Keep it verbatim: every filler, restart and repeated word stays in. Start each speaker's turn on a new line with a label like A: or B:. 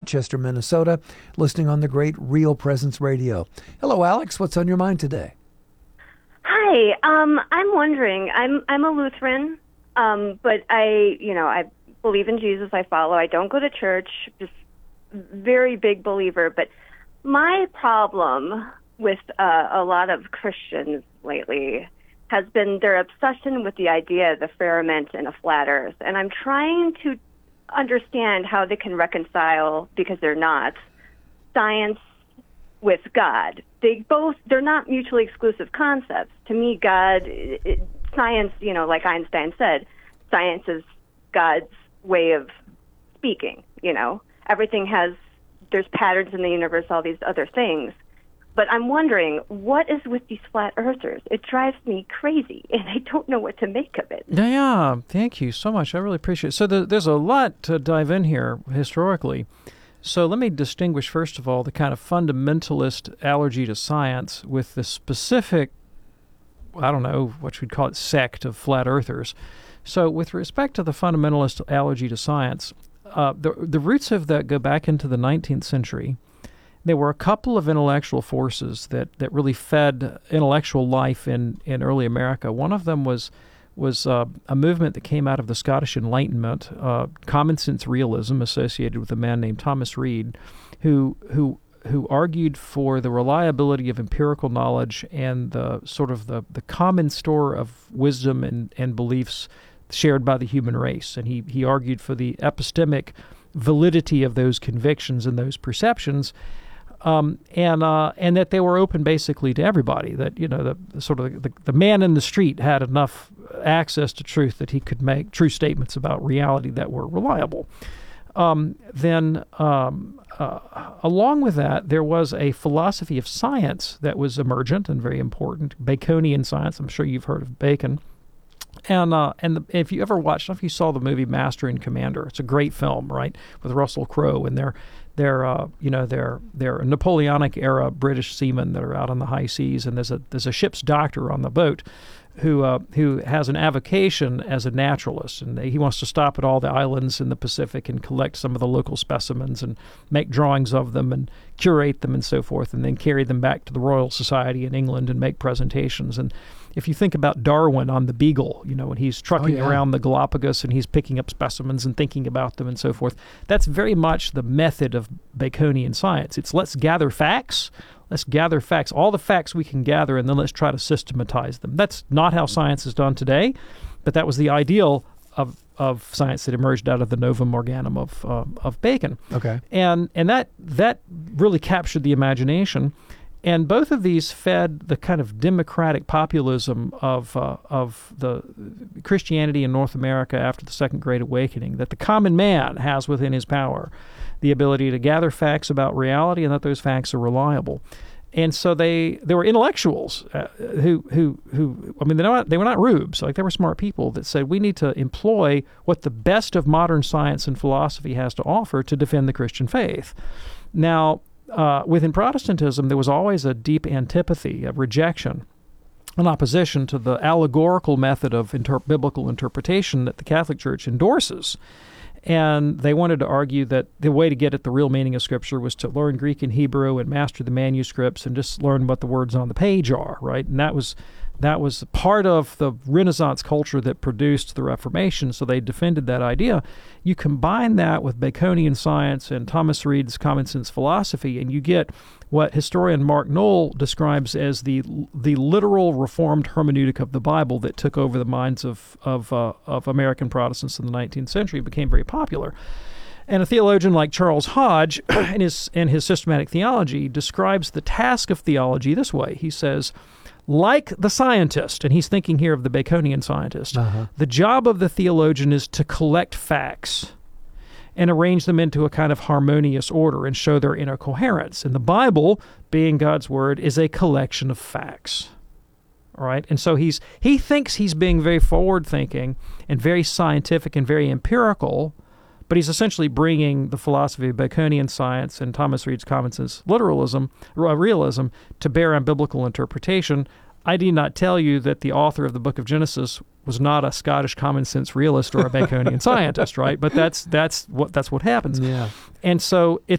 A: Rochester, Minnesota, listening on the great Real Presence Radio. Hello, Alex. What's on your mind today?
B: Hi. Um, I'm wondering. I'm I'm a Lutheran, um, but I, you know, I believe in Jesus. I follow. I don't go to church. Just very big believer. But my problem with uh, a lot of Christians lately has been their obsession with the idea of the firmament and a flat earth. And I'm trying to understand how they can reconcile, because they're not, science with God. They both, they're not mutually exclusive concepts. To me, God, it, science, you know, like Einstein said, science is God's way of speaking, you know. Everything has, there's patterns in the universe, all these other things. But I'm wondering, what is with these flat earthers? It drives me crazy, and I don't know what to make of it.
C: Yeah, yeah. Thank you so much. I really appreciate it. So the, there's a lot to dive in here historically. So let me distinguish, first of all, the kind of fundamentalist allergy to science with the specific, I don't know, what you'd call it, sect of flat earthers. So with respect to the fundamentalist allergy to science, uh, the, the roots of that go back into the nineteenth century. There were a couple of intellectual forces that, that really fed intellectual life in, in early America. One of them was was uh, a movement that came out of the Scottish Enlightenment, uh, common sense realism, associated with a man named Thomas Reid, who who who argued for the reliability of empirical knowledge and the sort of the, the common store of wisdom and, and beliefs shared by the human race. And he, he argued for the epistemic validity of those convictions and those perceptions. Um, and uh, and that they were open basically to everybody. That, you know, the, the sort of the, the man in the street had enough access to truth that he could make true statements about reality that were reliable. Um, then, um, uh, along with that, there was a philosophy of science that was emergent and very important, Baconian science. I'm sure you've heard of Bacon. And uh, and the, if you ever watched, I don't know if you saw the movie Master and Commander. It's a great film, right, with Russell Crowe, and they're they're uh, you know they're they're Napoleonic era British seamen that are out on the high seas, and there's a there's a ship's doctor on the boat who uh, who has an avocation as a naturalist, and he wants to stop at all the islands in the Pacific and collect some of the local specimens and make drawings of them and curate them and so forth, and then carry them back to the Royal Society in England and make presentations. And if you think about Darwin on the Beagle, you know, when he's trucking
A: oh, yeah.
C: around the Galapagos and he's picking up specimens and thinking about them and so forth, that's very much the method of Baconian science. It's let's gather facts, let's gather facts, all the facts we can gather, and then let's try to systematize them. That's not how science is done today, but that was the ideal of of science that emerged out of the Novum Organum of uh, of Bacon.
A: Okay,
C: and and that that really captured the imagination. And both of these fed the kind of democratic populism of uh, of the Christianity in North America after the Second Great Awakening, that the common man has within his power the ability to gather facts about reality and that those facts are reliable. And so they there were intellectuals uh, who who who I mean they not they were not rubes, like they were smart people that said we need to employ what the best of modern science and philosophy has to offer to defend the Christian faith. Now, Uh, within Protestantism, there was always a deep antipathy, a rejection, an opposition to the allegorical method of inter- biblical interpretation that the Catholic Church endorses. And they wanted to argue that the way to get at the real meaning of Scripture was to learn Greek and Hebrew and master the manuscripts and just learn what the words on the page are, right? And that was that was part of the Renaissance culture that produced the Reformation, so they defended that idea. You combine that with Baconian science and Thomas Reid's common sense philosophy, and you get what historian Mark Noll describes as the the literal Reformed hermeneutic of the Bible that took over the minds of of, uh, of American Protestants in the nineteenth century, became very popular. And a theologian like Charles Hodge, in his in his systematic theology, describes the task of theology this way. He says, like the scientist, and he's thinking here of the Baconian scientist, uh-huh. the job of the theologian is to collect facts and arrange them into a kind of harmonious order and show their inner coherence. And the Bible, being God's word, is a collection of facts. All right? And so he's he thinks he's being very forward-thinking and very scientific and very empirical, but he's essentially bringing the philosophy of Baconian science and Thomas Reid's common sense literalism, uh, realism, to bear on biblical interpretation. I need not tell you that the author of the book of Genesis was not a Scottish common sense realist or a Baconian scientist, right? But that's that's what that's what happens.
A: Yeah.
C: And so it